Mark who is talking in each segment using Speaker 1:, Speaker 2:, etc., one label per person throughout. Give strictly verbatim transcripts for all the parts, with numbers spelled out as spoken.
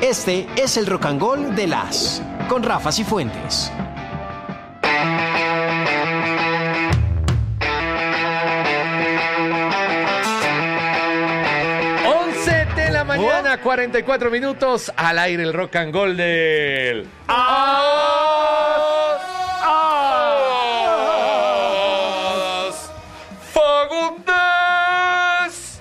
Speaker 1: Este es el Rock and Roll de las con Rafa Cifuentes.
Speaker 2: once de la mañana, cuarenta y cuatro minutos, al aire el Rock and Roll del... ¡As! ¡As! ¡Fagundes!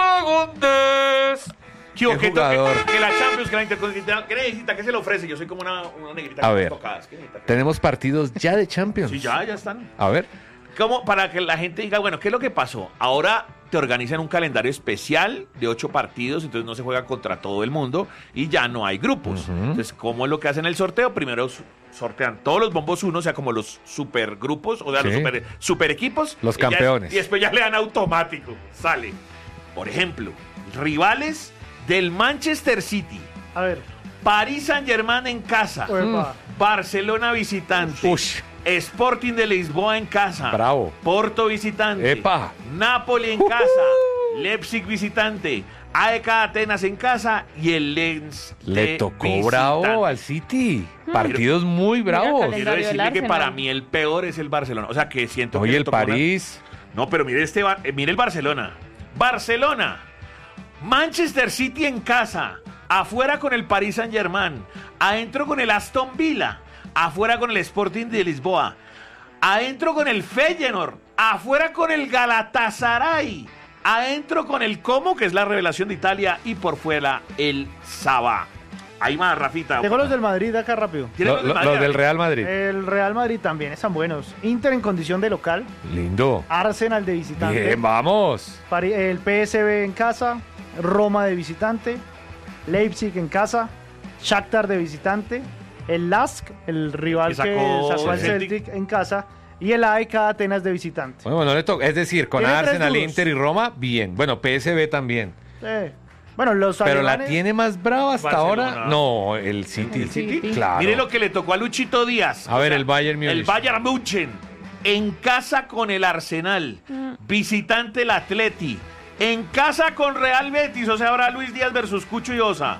Speaker 2: ¡Fagundes!
Speaker 3: Tío,
Speaker 2: ¿Qué
Speaker 3: que,
Speaker 2: jugador?
Speaker 3: que, que la Champions, que la Intercontinental, ¿qué necesita? ¿Qué se le ofrece? Yo soy como una, una negrita.
Speaker 2: A ver,
Speaker 3: tocadas. ¿Qué necesita?
Speaker 2: tenemos partidos ya de Champions.
Speaker 3: Sí, ya, ya están.
Speaker 2: A ver.
Speaker 3: Como para que la gente diga, bueno, ¿qué es lo que pasó? Ahora te organizan un calendario especial de ocho partidos, entonces no se juega contra todo el mundo y ya no hay grupos.
Speaker 2: Uh-huh.
Speaker 3: Entonces, ¿cómo es lo que hacen el sorteo? Primero su- sortean todos los bombos uno, o sea, como los supergrupos, o sea,
Speaker 2: Sí.
Speaker 3: los super, super equipos.
Speaker 2: Los
Speaker 3: y ya-
Speaker 2: campeones.
Speaker 3: y después ya le dan automático. Sale. Por ejemplo, rivales del Manchester City,
Speaker 4: A ver.
Speaker 3: Paris Saint-Germain en casa,
Speaker 4: Oepa.
Speaker 3: Barcelona visitante.
Speaker 2: Ush.
Speaker 3: Sporting de Lisboa en casa.
Speaker 2: Bravo.
Speaker 3: Porto visitante.
Speaker 2: Epa.
Speaker 3: Napoli en casa. Leipzig visitante. A E K Atenas en casa y el Lens
Speaker 2: Le
Speaker 3: de
Speaker 2: tocó
Speaker 3: visitante.
Speaker 2: bravo al City. Partidos muy
Speaker 5: Mira,
Speaker 2: bravos.
Speaker 5: calendario.
Speaker 3: Quiero decirle
Speaker 5: del
Speaker 3: que
Speaker 5: Arsenal.
Speaker 3: para mí el peor es el Barcelona. O sea, que siento que
Speaker 2: Oye,
Speaker 3: le
Speaker 2: el
Speaker 3: tocó una-
Speaker 2: París.
Speaker 3: No, pero mire este, Bar- eh, mire el Barcelona. Barcelona. Manchester City en casa. Afuera con el Paris Saint-Germain. Adentro con el Aston Villa. Afuera con el Sporting de Lisboa. Adentro con el Feyenoord. Afuera con el Galatasaray. Adentro con el Como, que es la revelación de Italia. Y por fuera el Sabah. Hay más, Rafita.
Speaker 4: Tengo los del Madrid acá rápido.
Speaker 3: ¿Tiene
Speaker 2: Lo-
Speaker 3: los de
Speaker 2: lo-
Speaker 3: Madrid?
Speaker 2: los del Real Madrid.
Speaker 4: El Real Madrid también están buenos. Inter en condición de local.
Speaker 2: Lindo.
Speaker 4: Arsenal de visitante.
Speaker 2: Bien, vamos.
Speaker 4: Pari- El P S V en casa. Roma de visitante. Leipzig en casa. Shakhtar de visitante. El Lask, el rival
Speaker 3: Que
Speaker 4: que
Speaker 3: sacó
Speaker 4: sacó, al
Speaker 3: el Celtic.
Speaker 4: Celtic en casa. Y el A E K Atenas de visitante.
Speaker 2: Bueno, no le toca. Es decir, con
Speaker 4: Tiene tres
Speaker 2: Arsenal,
Speaker 4: duros.
Speaker 2: Inter y Roma, bien. Bueno, P S V también.
Speaker 4: Eh, Bueno, los
Speaker 2: Pero la
Speaker 4: alemanes-
Speaker 2: tiene más brava hasta
Speaker 3: Barcelona.
Speaker 2: ahora. No, el City.
Speaker 5: El City.
Speaker 2: Claro.
Speaker 3: Mire lo que le tocó a Luchito Díaz.
Speaker 2: A ver, el Bayern Múnich.
Speaker 3: El Bayern München. En casa con el Arsenal. Visitante el Atleti. En casa con Real Betis. O sea, ahora Luis Díaz versus Cucho y Osa.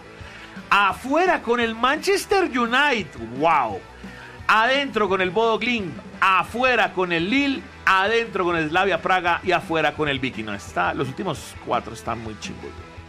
Speaker 3: Afuera con el Manchester United. ¡Wow! Adentro con el Bodo Glimt. Afuera con el Lille. Adentro con el Slavia Praga. Y afuera con el Viking. No, está, los últimos cuatro están muy chingos.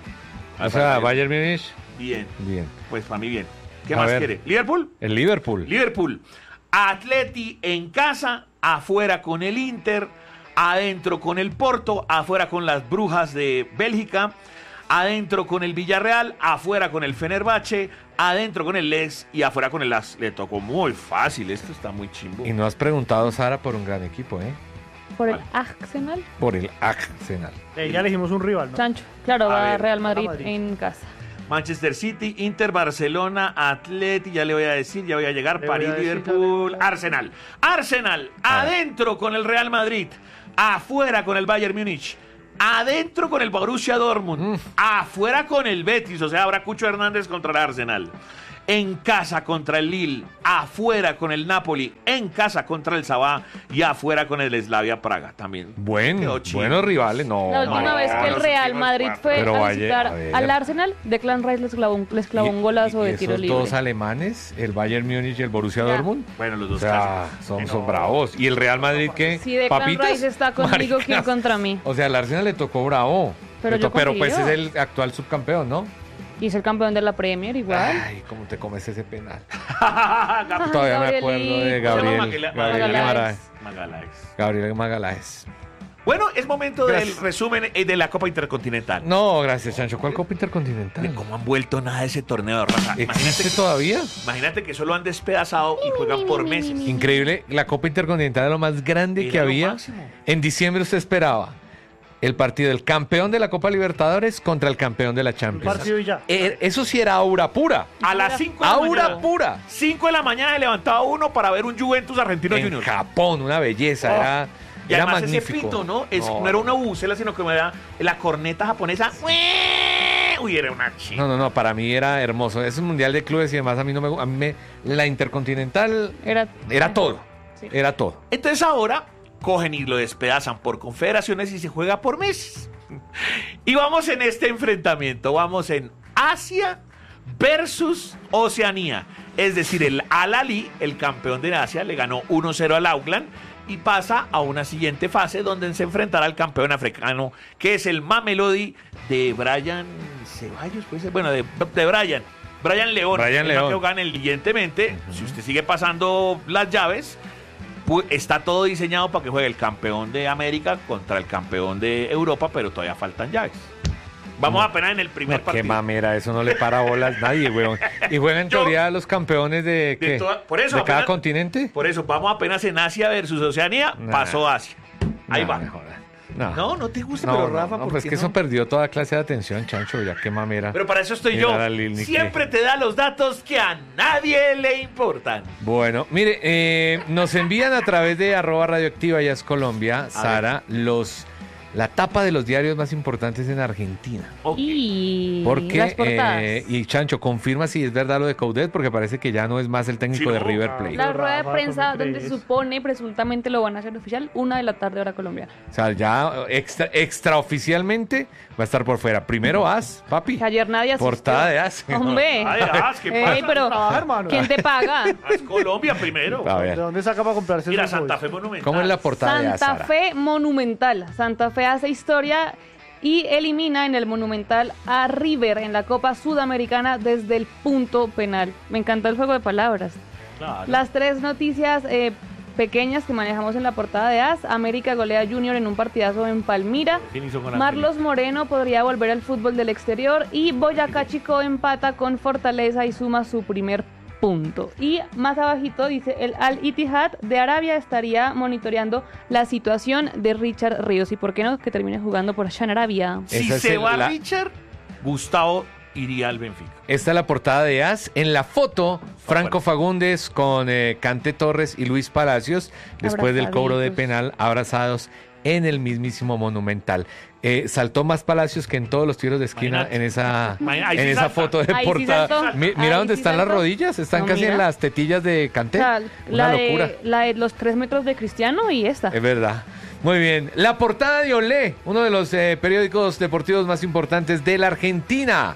Speaker 2: O sea, Bayern Múnich,
Speaker 3: Bien.
Speaker 2: bien.
Speaker 3: Pues para mí bien. ¿Qué
Speaker 2: A
Speaker 3: más
Speaker 2: ver.
Speaker 3: quiere? ¿Liverpool?
Speaker 2: El Liverpool.
Speaker 3: Liverpool. Atleti en casa, afuera con el Inter, adentro con el Porto, afuera con las Brujas de Bélgica, adentro con el Villarreal, afuera con el Fenerbahce, adentro con el Leeds y afuera con el As. Le tocó muy fácil, esto está muy chimbo.
Speaker 2: Y no has preguntado, Sara, por un gran equipo, ¿eh?
Speaker 5: Por el Arsenal.
Speaker 2: Por el Arsenal.
Speaker 4: Eh, ya elegimos un rival, ¿no?
Speaker 5: Chancho. Claro,
Speaker 3: A
Speaker 5: va
Speaker 3: ver.
Speaker 5: Real Madrid,
Speaker 4: Madrid.
Speaker 5: en casa.
Speaker 3: Manchester City, Inter, Barcelona, Atleti, ya le voy a decir, ya voy a llegar,
Speaker 4: Le voy
Speaker 3: París,
Speaker 4: a decir,
Speaker 3: Liverpool,
Speaker 4: ya le-
Speaker 3: Arsenal. Arsenal,
Speaker 2: A ver.
Speaker 3: adentro con el Real Madrid, afuera con el Bayern Múnich, adentro con el Borussia Dortmund, afuera con el Betis, o sea, habrá Cucho Hernández contra el Arsenal. En casa contra el Lille, afuera con el Napoli, en casa contra el Sabah y afuera con el Slavia Praga también.
Speaker 2: Buen,
Speaker 3: Quedó chido.
Speaker 2: buenos rivales, no.
Speaker 5: La última
Speaker 2: no,
Speaker 5: vez que el
Speaker 3: los
Speaker 5: Real
Speaker 3: últimos
Speaker 5: Madrid
Speaker 3: cuatro.
Speaker 5: fue
Speaker 2: Pero
Speaker 5: a
Speaker 2: vaya,
Speaker 5: visitar
Speaker 2: a ver.
Speaker 5: al Arsenal, Declan Rice les clavó un, les clavó un golazo
Speaker 2: y,
Speaker 5: de
Speaker 2: y
Speaker 5: tiro
Speaker 2: esos
Speaker 5: libre.
Speaker 2: dos alemanes, el Bayern Múnich y el Borussia
Speaker 5: Ya.
Speaker 2: Dortmund.
Speaker 3: Bueno, los
Speaker 2: O
Speaker 3: dos
Speaker 2: sea,
Speaker 3: clásicos.
Speaker 2: son,
Speaker 3: Que
Speaker 2: son
Speaker 3: no.
Speaker 2: bravos. ¿Y el Real Madrid qué?
Speaker 5: Si Declan
Speaker 2: ¿Papitas?
Speaker 5: Rice está conmigo, ¿quién
Speaker 2: Maricas.
Speaker 5: contra mí?
Speaker 2: O sea, al Arsenal le tocó bravo.
Speaker 5: Pero
Speaker 2: Le
Speaker 5: yo
Speaker 2: to- pero pues es
Speaker 5: confío.
Speaker 2: el actual subcampeón, ¿no?
Speaker 5: Y es el campeón de la Premier igual.
Speaker 2: Ay, cómo te comes ese penal.
Speaker 3: Gabriel
Speaker 2: Todavía me acuerdo
Speaker 5: Gabrielito.
Speaker 2: de Gabriel.
Speaker 3: Magala-
Speaker 2: Gabriel
Speaker 5: Magaláes.
Speaker 2: Guimaraes.
Speaker 3: Magaláes.
Speaker 2: Gabriel Magaláes.
Speaker 3: Bueno, es momento
Speaker 2: Gracias.
Speaker 3: del resumen eh, de la Copa Intercontinental.
Speaker 2: No, gracias, Chancho. ¿Cuál Copa Intercontinental?
Speaker 3: De cómo han vuelto nada de ese torneo de raza. Imagínate
Speaker 2: ¿Existe
Speaker 3: que,
Speaker 2: todavía?
Speaker 3: imagínate que solo han despedazado y juegan por meses.
Speaker 2: Increíble. La Copa Intercontinental era lo más grande
Speaker 3: Era
Speaker 2: que
Speaker 3: lo
Speaker 2: había.
Speaker 3: máximo.
Speaker 2: En diciembre usted esperaba el partido del campeón de la Copa Libertadores contra el campeón de la
Speaker 4: Un
Speaker 2: Champions.
Speaker 4: partido y ya.
Speaker 2: Eh, Eso sí era aura pura.
Speaker 3: A las cinco de la
Speaker 2: Aura
Speaker 3: mañana.
Speaker 2: pura.
Speaker 3: cinco de la mañana he levantado uno para ver un Juventus Argentino
Speaker 2: En
Speaker 3: Junior.
Speaker 2: Japón, una belleza.
Speaker 3: Oh.
Speaker 2: Era,
Speaker 3: Y
Speaker 2: era
Speaker 3: además
Speaker 2: magnífico.
Speaker 3: ese pito, ¿no? Es, no. era una bucela, sino que me da la corneta japonesa. Uy, era una chica.
Speaker 2: No, no, no, para mí era hermoso. Es un mundial de clubes y demás. A mí no me gu- a mí me, la Intercontinental
Speaker 5: Era,
Speaker 2: era todo.
Speaker 5: Sí.
Speaker 2: Era todo.
Speaker 3: Entonces ahora cogen y lo despedazan por confederaciones y se juega por meses. Y vamos en este enfrentamiento. Vamos en Asia versus Oceanía. Es decir, el Al-Ahly, el campeón de Asia, le ganó uno cero al Auckland y pasa a una siguiente fase donde se enfrentará al campeón africano, que es el Mamelodi de Brian Ceballos, puede ser, bueno, de, de Brian, Brian León.
Speaker 2: Brian
Speaker 3: el
Speaker 2: León.
Speaker 3: que gana evidentemente, uh-huh. Si usted sigue pasando las llaves, pues, está todo diseñado para que juegue el campeón de América contra el campeón de Europa, pero todavía faltan llaves. Vamos
Speaker 2: no,
Speaker 3: apenas en el primer
Speaker 2: no,
Speaker 3: partido.
Speaker 2: Qué mamera, eso no le para bolas a nadie, weón. Y juegan en
Speaker 3: Yo-
Speaker 2: teoría los campeones de,
Speaker 3: De
Speaker 2: ¿qué?
Speaker 3: toda- por eso,
Speaker 2: ¿De cada
Speaker 3: apenas-
Speaker 2: continente?
Speaker 3: Por eso, vamos apenas en Asia versus Oceanía,
Speaker 2: Nah.
Speaker 3: pasó Asia. Ahí
Speaker 2: No,
Speaker 3: va.
Speaker 2: me jodas. No.
Speaker 3: No, no te gusta,
Speaker 2: No,
Speaker 3: pero
Speaker 2: no,
Speaker 3: Rafa,
Speaker 2: no,
Speaker 3: ¿por
Speaker 2: pues
Speaker 3: qué
Speaker 2: que
Speaker 3: no?
Speaker 2: eso perdió toda clase de atención, Chancho, ya qué mamera.
Speaker 3: Pero para eso estoy
Speaker 2: Mirar
Speaker 3: yo.
Speaker 2: a Lil Nicky.
Speaker 3: Siempre te da los datos que a nadie le importan.
Speaker 2: Bueno, mire, eh, nos envían a través de arroba radioactiva ya es Colombia, Sara, los la tapa de los diarios más importantes en Argentina.
Speaker 3: Ok.
Speaker 5: Y
Speaker 2: Porque,
Speaker 5: las portadas.
Speaker 2: eh, y Chancho, confirma si es verdad lo de Coudet, porque parece que ya no es más el técnico
Speaker 3: Sí,
Speaker 2: de
Speaker 3: no.
Speaker 2: River Plate.
Speaker 5: La rueda de
Speaker 4: Rafa,
Speaker 5: prensa
Speaker 4: ¿cómo
Speaker 5: donde se
Speaker 4: crees?
Speaker 5: supone presuntamente lo van a hacer oficial, una de la tarde hora Colombia.
Speaker 2: O sea, ya extra, extraoficialmente va a estar por fuera. Primero As, papi.
Speaker 5: Que ayer nadie asistió.
Speaker 2: Portada de As.
Speaker 5: Hombre.
Speaker 3: Ay, As, ¿qué
Speaker 5: Ey,
Speaker 3: pasa?
Speaker 5: pero
Speaker 4: Trabaja, hermano.
Speaker 5: ¿quién te paga?
Speaker 3: Haz Colombia primero.
Speaker 2: A
Speaker 4: ¿De
Speaker 2: ver,
Speaker 4: dónde saca para comprarse
Speaker 3: Mira,
Speaker 4: esos
Speaker 3: Santa
Speaker 4: hobbies?
Speaker 3: Fe Monumental.
Speaker 2: ¿cómo es la portada de As,
Speaker 5: Santa
Speaker 2: Sara?
Speaker 5: Fe Monumental. Santa Fe hace historia y elimina en el Monumental a River en la Copa Sudamericana desde el punto penal. Me encantó el juego de palabras.
Speaker 3: Claro.
Speaker 5: Las tres noticias eh, pequeñas que manejamos en la portada de As. América golea a Junior en un partidazo en Palmira.
Speaker 3: ¿Quién hizo con
Speaker 5: Marlos Moreno podría volver al fútbol del exterior y Boyacá Chico empata con Fortaleza y suma su primer punto. Y más abajito dice el Al Ittihad de Arabia estaría monitoreando la situación de Richard Ríos y por qué no que termine jugando por allá en Arabia.
Speaker 3: Si
Speaker 2: Esa es
Speaker 3: se
Speaker 2: el-
Speaker 3: va
Speaker 2: la-
Speaker 3: Richard, Gustavo iría al Benfica.
Speaker 2: Esta es la portada de As. En la foto, Franco Fagundes con eh, Cante Torres y Luis Palacios, después del cobro de
Speaker 5: Abrazaditos.
Speaker 2: penal, abrazados en el mismísimo Monumental. Eh, saltó más Palacios que en todos los tiros de esquina
Speaker 3: Imagínate.
Speaker 2: en esa,
Speaker 3: Imagina- ahí
Speaker 2: en
Speaker 3: sí
Speaker 2: esa
Speaker 3: salta.
Speaker 2: foto de
Speaker 5: Ahí sí
Speaker 2: portada.
Speaker 5: saltó.
Speaker 2: Mi- mira
Speaker 5: Ahí
Speaker 2: dónde
Speaker 5: sí
Speaker 2: están las
Speaker 5: saltó.
Speaker 2: rodillas, están
Speaker 5: No,
Speaker 2: casi en
Speaker 5: mira.
Speaker 2: las tetillas de
Speaker 5: O
Speaker 2: Kanté.
Speaker 5: sea,
Speaker 2: Una
Speaker 5: la,
Speaker 2: locura.
Speaker 5: de, la de los tres metros de Cristiano y esta.
Speaker 2: Es verdad. Muy bien. La portada de Olé, uno de los eh, periódicos deportivos más importantes de la Argentina.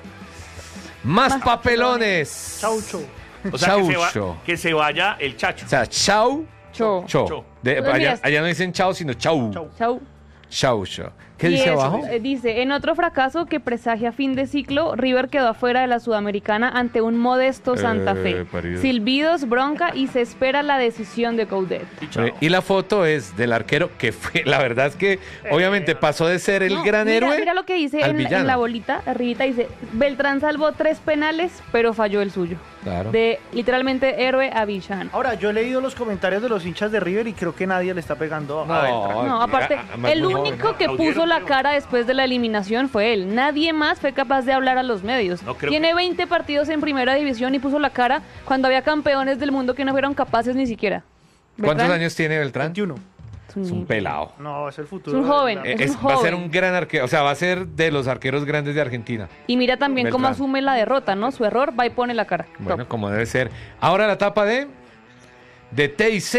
Speaker 2: Más,
Speaker 5: Más
Speaker 2: papelones.
Speaker 4: Chaucho.
Speaker 3: O sea, que se,
Speaker 2: Chaucho.
Speaker 3: va- que se vaya el Chacho.
Speaker 2: O sea, chau,
Speaker 5: Cho.
Speaker 2: cho.
Speaker 3: Cho.
Speaker 2: De-
Speaker 5: Pues
Speaker 2: allá,
Speaker 5: mira,
Speaker 2: allá no dicen chau, sino chau.
Speaker 4: Chau.
Speaker 5: Chau.
Speaker 2: Chau, cho. ¿Qué
Speaker 5: Y
Speaker 2: dice
Speaker 5: eso,
Speaker 2: abajo?
Speaker 5: eh, dice, en otro fracaso que presagia fin de ciclo, River quedó afuera de la Sudamericana ante un modesto Santa
Speaker 2: Eh,
Speaker 5: Fe.
Speaker 2: parido.
Speaker 5: Silbidos, bronca y se espera la decisión de Coudet.
Speaker 3: Y chao.
Speaker 2: Eh, Y la foto es del arquero que fue, la verdad es que obviamente pasó de ser el
Speaker 5: No,
Speaker 2: gran
Speaker 5: mira,
Speaker 2: héroe
Speaker 5: Mira lo que dice
Speaker 2: al
Speaker 5: en,
Speaker 2: villano.
Speaker 5: en la bolita, arribita dice, Beltrán salvó tres penales, pero falló el suyo.
Speaker 2: Claro.
Speaker 5: De literalmente héroe a villano.
Speaker 4: Ahora, yo he leído los comentarios de los hinchas de River y creo que nadie le está pegando a Beltrán.
Speaker 5: No,
Speaker 2: aquí,
Speaker 5: aparte,
Speaker 2: ah, más
Speaker 5: el
Speaker 2: muy
Speaker 5: único
Speaker 2: joven.
Speaker 5: que
Speaker 3: Aplaudieron,
Speaker 5: puso la
Speaker 3: pero-
Speaker 5: cara después de la eliminación fue él. Nadie más fue capaz de hablar a los medios.
Speaker 3: No, creo
Speaker 5: Tiene
Speaker 3: que-
Speaker 5: veinte partidos en primera división y puso la cara cuando había campeones del mundo que no fueron capaces ni siquiera.
Speaker 2: ¿Cuántos
Speaker 5: Beltrán
Speaker 2: años tiene Beltrán?
Speaker 4: veintiuno.
Speaker 5: Es un,
Speaker 2: Es un
Speaker 5: niño.
Speaker 2: pelado.
Speaker 4: No, es el futuro.
Speaker 5: Es un
Speaker 4: de
Speaker 5: joven.
Speaker 4: Beltrán.
Speaker 2: Eh,
Speaker 5: Es
Speaker 2: es-
Speaker 5: un
Speaker 2: va a ser
Speaker 5: joven.
Speaker 2: un gran arquero, o sea, va a ser de los arqueros grandes de Argentina.
Speaker 5: Y mira también cómo
Speaker 2: Beltrán.
Speaker 5: asume la derrota, ¿no? Su error, va y pone la cara.
Speaker 2: Bueno,
Speaker 5: Top.
Speaker 2: como debe ser. Ahora la tapa de de T I C.